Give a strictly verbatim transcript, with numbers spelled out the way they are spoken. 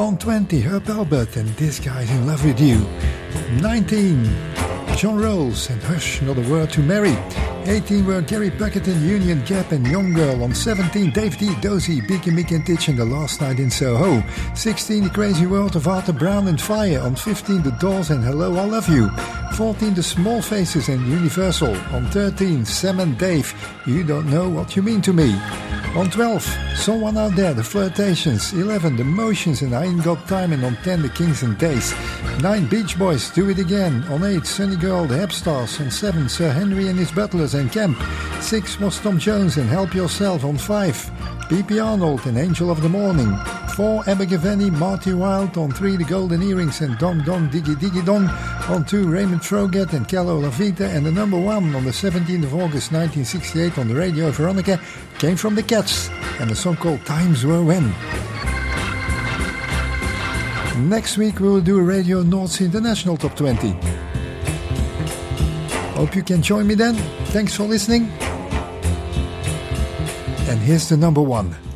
On twenty, Herb Albert and This Guy's in Love With You. nineteen, John Rolls and Hush, Not a Word to Mary. eighteen were Gary Bucketon, Union Gap and Young Girl. On seventeen, Dave D, Dozy, Beaky Mick and Titch and The Last Night in Soho. sixteen, The Crazy World of Arthur Brown and Fire. On fifteen, The Doors and Hello, I Love You. fourteen, The Small Faces and Universal. On thirteen, Sam and Dave, You Don't Know What You Mean to Me. On twelve, Someone Out There, The Flirtations. eleven, The Motions and I Ain't Got Time. And on ten, The Kings and Days. nine, Beach Boys, Do It Again. On eight, Sunny Girl, The Hep Stars. On seven, Sir Henry and His Butlers and Camp. six was Tom Jones and Help Yourself. On five, P P Arnold and Angel of the Morning. four, Abba Gaveni, Marty Wilde. On three, The Golden Earrings and Dong Dong Diggy Diggy Dong. On two, Raymond Froget and Carlo Lavita. And the number one on the seventeenth of August nineteen sixty-eight on the radio Veronica came from the Cats and a song called Times Were When. Next week we will do a Radio North Sea International Top twenty. Hope you can join me then. Thanks for listening. And here's the number one.